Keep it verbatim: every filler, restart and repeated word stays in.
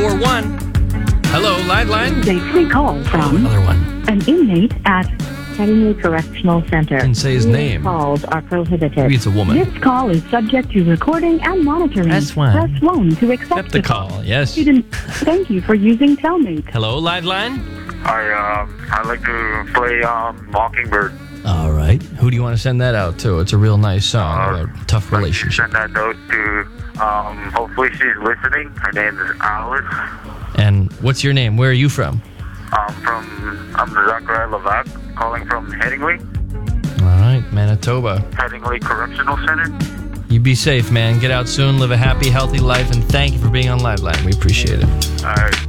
four one. Hello, Liveline. This is a free call from Another one. an inmate at Headingley Correctional Center. Didn't say his These name. Calls are prohibited. Maybe it's a woman. This call is subject to recording and monitoring. Press one. Press one to accept Accept the call. Yes. Student, thank you for using Telmate. Hello, Liveline. I um I like to play um Mockingbird. All right. Who do you want to send that out to? It's a real nice song Uh, about a tough relationship. Send that note to um hopefully she's listening. Her name is Alice. And what's your name? Where are you from? Um from I'm Zachary Levac calling from Headingley. All right, Manitoba. Headingley Correctional Center. You be safe, man. Get out soon, live a happy, healthy life, and thank you for being on Liveline. We appreciate it. All right.